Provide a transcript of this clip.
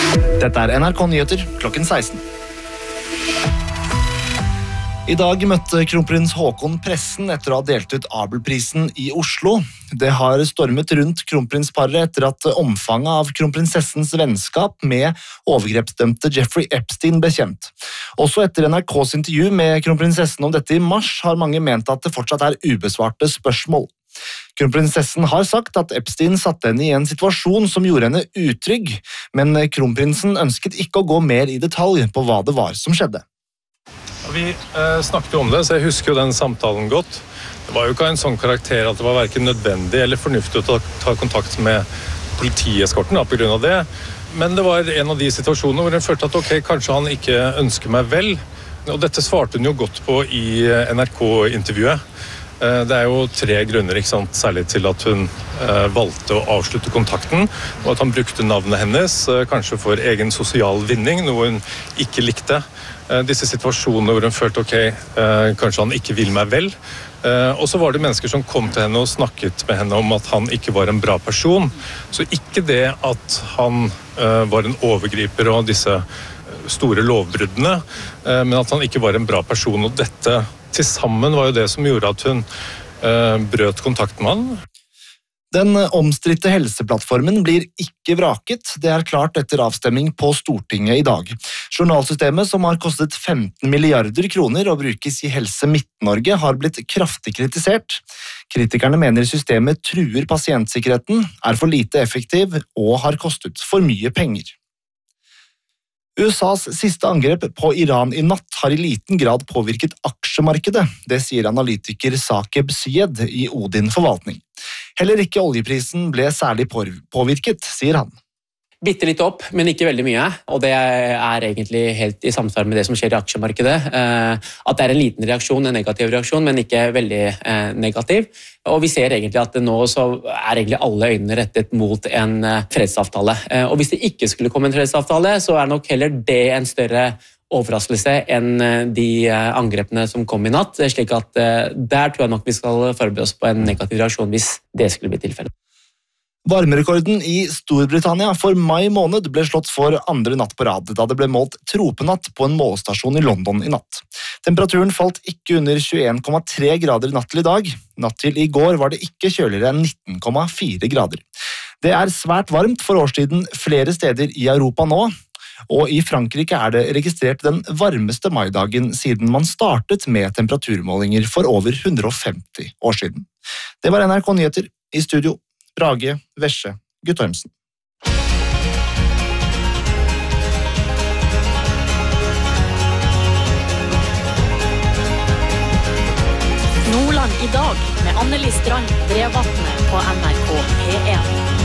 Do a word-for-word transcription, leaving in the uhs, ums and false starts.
Dette er N R K Nyheter klokken seksten. I dag møtte kronprins Haakon pressen etter å ha delt ut Abelprisen i Oslo. Det har stormet rundt kronprinsparet etter at omfanget av kronprinsessens vennskap med overgrepsdømte Jeffrey Epstein ble kjent. Også etter N R K's intervju med kronprinsessen om dette i mars har mange ment at det fortsatt er ubesvarte spørsmål. Kronprinsessen har sagt at Epstein satte henne i en situasjon som gjorde henne utrygg, men kronprinsen ønsket ikke å gå mer i detalj på hva det var som skjedde. Vi eh, snakket jo om det, så jeg husker jo den samtalen godt. Det var jo ikke en sånn karakter at det var hverken nødvendig eller fornuftig å ta, ta kontakt med politieskorten da, på grunn av det. Men det var en av de situasjonene hvor hun følte at ok, kanskje han ikke ønsker meg vel. Og dette svarte hun jo godt på i N R K-intervjuet. Eh, det er jo tre grunner, ikke sant, særlig til at hun eh, valgte å avslutte kontakten, og at han brukte navnet hennes, eh, kanskje for egen sosial vinning, noe hun ikke likte. Disse situasjonene hvor hun følte ok, eh, kanskje han ikke vil meg vel. Eh, og så var det mennesker som kom til henne og snakket med henne om at han ikke var en bra person. Så ikke det at han eh, var en overgriper og disse store lovbruddene, eh, men at han ikke var en bra person. Og dette til sammen var jo det som gjorde at hun eh, brøt kontakten med han. Den omstridte helseplattformen blir ikke vraket. Det er klart etter avstemming på Stortinget i dag. Journalsystemet, som har kostet femten milliarder kroner og brukes i Helse Midt-Norge, har blitt kraftig kritisert. Kritikerne mener systemet truer pasientsikkerheten, er for lite effektiv og har kostet for mye penger. U S A's siste angrep på Iran i natt har i liten grad påvirket aksjemarkedet. Det sier analytiker Saqib Syed i Odin Forvaltning. Heller ikke oljeprisen ble særlig påvirket, sier han. Bitte litt opp, men ikke veldig mye, og det er egentlig helt i samsvar med det som skjer i aksjemarkedet. At det er en liten reaksjon, en negativ reaksjon, men ikke veldig negativ. Og vi ser egentlig at nå så er egentlig alle øynene rettet mot en fredsavtale. Og hvis det ikke skulle komme en fredsavtale, så er nok heller det en større overraskelse enn de angrepene som kom i natt, slik at der tror jeg nok vi skal forberede oss på en negativ reaksjon hvis det skulle bli tilfellet. Varmerekorden i Storbritannia for mai måned ble slått for andre natt på rad, da det ble målt tropenatt på en målestasjon i London i natt. Temperaturen falt ikke under tjueen komma tre grader natt til i dag. Natt til i går var det ikke kjøligere enn nitten komma fire grader. Det er svært varmt for årstiden flere steder i Europa nå, og i Frankrike er det registrert den varmeste maidagen siden man startet med temperaturmålinger for over hundre og femti år siden. Det var N R K Nyheter. I studio Brage Vesje Guttormsen. Nordland i dag med Anneli Strand Drevatne på N R K P en.